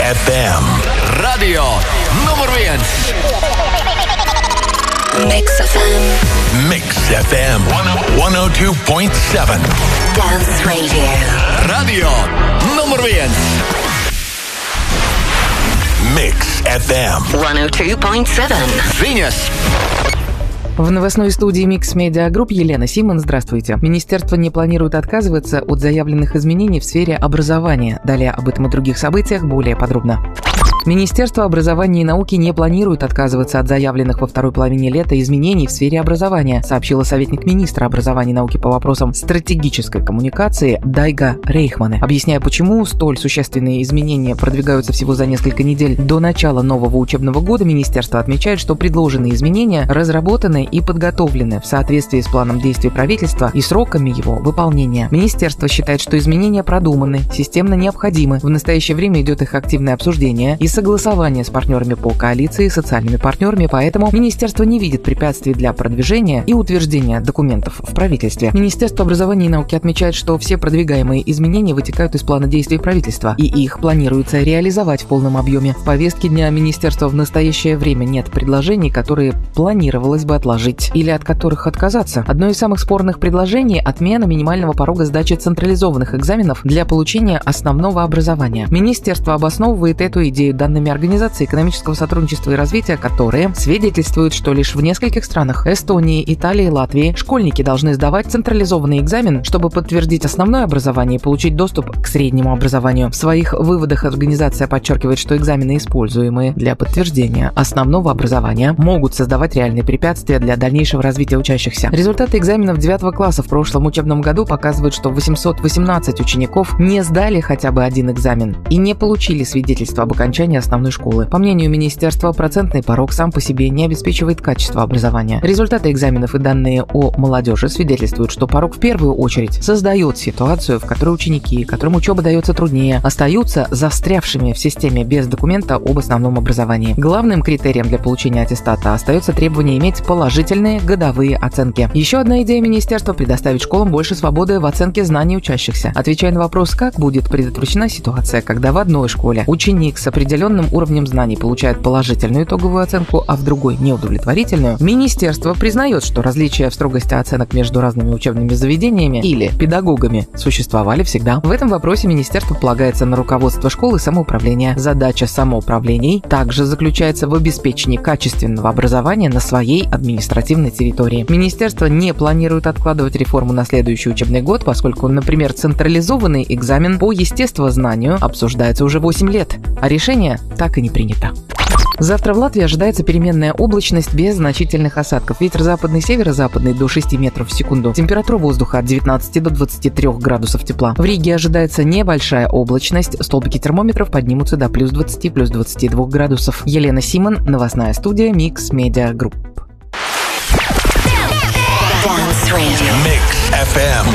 FM. Radio nummer 1. Mix FM. Mix FM 102.7. Dance Radio. Radio nummer 1. Mix FM 102.7. Venus. В новостной студии Mix Media Group Елена Симон. Здравствуйте. Министерство не планирует отказываться от заявленных изменений в сфере образования. Далее об этом и других событиях более подробно. Министерство образования и науки не планирует отказываться от заявленных во второй половине лета изменений в сфере образования, сообщила советник министра образования и науки по вопросам стратегической коммуникации Дайга Рейхмане. Объясняя, почему столь существенные изменения продвигаются всего за несколько недель до начала нового учебного года, министерство отмечает, что предложенные изменения разработаны и подготовлены в соответствии с планом действий правительства и сроками его выполнения. Министерство считает, что изменения продуманы, системно необходимы. В настоящее время идет их активное обсуждение и согласование с партнерами по коалиции, социальными партнерами, поэтому министерство не видит препятствий для продвижения и утверждения документов в правительстве. Министерство образования и науки отмечает, что все продвигаемые изменения вытекают из плана действий правительства, и их планируется реализовать в полном объеме. В повестке дня министерства в настоящее время нет предложений, которые планировалось бы отложить или от которых отказаться. Одно из самых спорных предложений – отмена минимального порога сдачи централизованных экзаменов для получения основного образования. Министерство обосновывает эту идею данными Организации экономического сотрудничества и развития, которые свидетельствуют, что лишь в нескольких странах – Эстонии, Италии, Латвии – школьники должны сдавать централизованный экзамен, чтобы подтвердить основное образование и получить доступ к среднему образованию. В своих выводах организация подчеркивает, что экзамены, используемые для подтверждения основного образования, могут создавать реальные препятствия для дальнейшего развития учащихся. Результаты экзаменов 9 класса в прошлом учебном году показывают, что 818 учеников не сдали хотя бы один экзамен и не получили свидетельство об окончании основной школы. По мнению министерства, процентный порог сам по себе не обеспечивает качество образования. Результаты экзаменов и данные о молодежи свидетельствуют, что порог в первую очередь создает ситуацию, в которой ученики, которым учеба дается труднее, остаются застрявшими в системе без документа об основном образовании. Главным критерием для получения аттестата остается требование иметь положительные годовые оценки. Еще одна идея министерства – предоставить школам больше свободы в оценке знаний учащихся. Отвечая на вопрос, как будет предотвращена ситуация, когда в одной школе ученик с определенным уровнем знаний получает положительную итоговую оценку, а в другой неудовлетворительную, министерство признает, что различия в строгости оценок между разными учебными заведениями или педагогами существовали всегда. В этом вопросе министерство полагается на руководство школы и самоуправления. Задача самоуправлений также заключается в обеспечении качественного образования на своей административной территории. Министерство не планирует откладывать реформу на следующий учебный год, поскольку, например, централизованный экзамен по естествознанию обсуждается уже 8 лет, а решение так и не принято. Завтра в Латвии ожидается переменная облачность без значительных осадков. Ветер западный, северо-западный до 6 метров в секунду. Температура воздуха от 19 до 23 градусов тепла. В Риге ожидается небольшая облачность. Столбики термометров поднимутся до плюс 20, плюс 22 градусов. Елена Симон, новостная студия Mix Media Group. Dance Radio. Mix FM